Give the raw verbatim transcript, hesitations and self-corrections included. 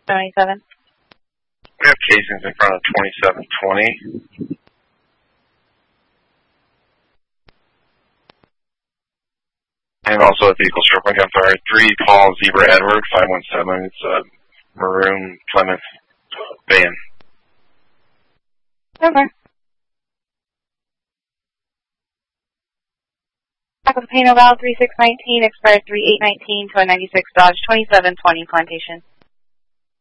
seventy-seven. We have casings in front of twenty-seven twenty. And also a vehicle stroke. I'm sorry, three Paul Zebra Edward, five one seven. It's a maroon Plymouth van. Okay. Taco Pano Val three six one nine, expired three eight nineteen to a ninety-six Dodge twenty-seven twenty Plantation.